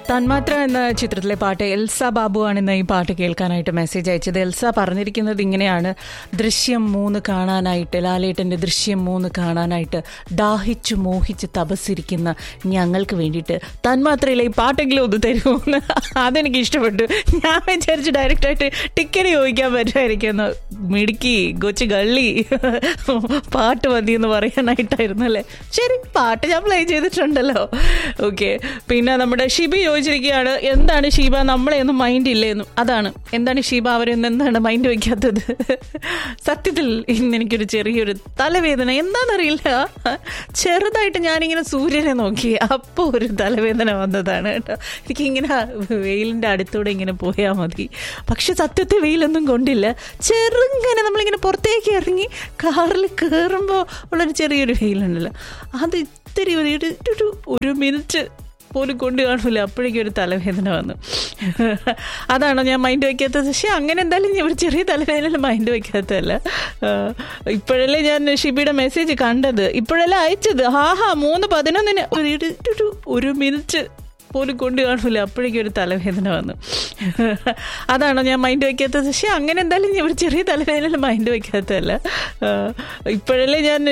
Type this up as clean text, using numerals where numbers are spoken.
തന്മാത്ര എന്ന ചിത്രത്തിലെ പാട്ട് എൽസ ബാബു ആണെന്ന് ഈ പാട്ട് കേൾക്കാനായിട്ട് മെസ്സേജ് അയച്ചത്. എൽസ പറഞ്ഞിരിക്കുന്നത് ഇങ്ങനെയാണ്: ദൃശ്യം 3 കാണാനായിട്ട്, ലാലേട്ടൻ്റെ ദൃശ്യം 3 കാണാനായിട്ട് ദാഹിച്ചു മോഹിച്ച് തപസ്സിരിക്കുന്ന ഞങ്ങൾക്ക് വേണ്ടിയിട്ട് തന്മാത്രയിലെ ഈ പാട്ടെങ്കിലും ഒന്ന് തരുമെന്ന്. അതെനിക്ക് ഇഷ്ടപ്പെട്ടു. ഞാൻ വിചാരിച്ചു ഡയറക്റ്റായിട്ട് ടിക്കറ്റ് ചോദിക്കാൻ പറ്റുമായിരിക്കുന്നു. മിടുക്കി കൊച്ചു ഗള്ളി, പാട്ട് മതി എന്ന് പറയാനായിട്ടായിരുന്നു അല്ലേ? ശരി, പാട്ട് ഞാൻ പ്ലേ ചെയ്തിട്ടുണ്ടല്ലോ. ഓക്കെ, പിന്നെ നമ്മുടെ ഷിബി ചോദിച്ചിരിക്കുകയാണ്, എന്താണ് ഷീബ നമ്മളെ ഒന്നും മൈൻഡ് ഇല്ലേന്നും. അതാണ്, എന്താണ് ഷീബ അവരൊന്നും എന്താണ് മൈൻഡ് വയ്ക്കാത്തത്? സത്യത്തിൽ ഇന്ന് എനിക്കൊരു ചെറിയൊരു തലവേദന, എന്താണെന്നറിയില്ല. ചെറുതായിട്ട് ഞാനിങ്ങനെ സൂര്യനെ നോക്കി, അപ്പോൾ ഒരു തലവേദന വന്നതാണ് കേട്ടോ. എനിക്കിങ്ങനെ വെയിലിൻ്റെ അടുത്തൂടെ ഇങ്ങനെ പോയാൽ മതി. പക്ഷെ സത്യത്തിൽ വെയിലൊന്നും കൊണ്ടില്ല. ചെറുങ്ങനെ നമ്മളിങ്ങനെ പുറത്തേക്ക് ഇറങ്ങി കാറിൽ കയറുമ്പോൾ ഉള്ളൊരു ചെറിയൊരു വെയിലുണ്ടല്ലോ, അത് ഇത്തിരി ഒരു മിനിറ്റ് പോലും കൊണ്ട് കാണില്ല, അപ്പോഴേക്കും ഒരു തലവേദന വന്നു. അതാണോ ഞാൻ മൈൻഡ് വയ്ക്കാത്തത്? പക്ഷെ അങ്ങനെ എന്തായാലും ഞാൻ ഒരു ചെറിയ തലവേദന മൈൻഡ് വയ്ക്കാത്തതല്ല. ഇപ്പോഴല്ലേ ഞാൻ ഷിബിയുടെ മെസ്സേജ് കണ്ടത്, ഇപ്പോഴല്ലേ അയച്ചത്. 3:11 ഒരു മിനിറ്റ് പോലും കൊണ്ട് കാണില്ല, അപ്പോഴേക്കും ഒരു തലവേദന വന്നു. അതാണോ ഞാൻ മൈൻഡ് വയ്ക്കാത്തത്? പക്ഷെ അങ്ങനെ എന്തായാലും ഞാൻ ഒരു ചെറിയ തലവേദന മൈൻഡ് വയ്ക്കാത്തതല്ല. ഇപ്പോഴല്ലേ ഞാൻ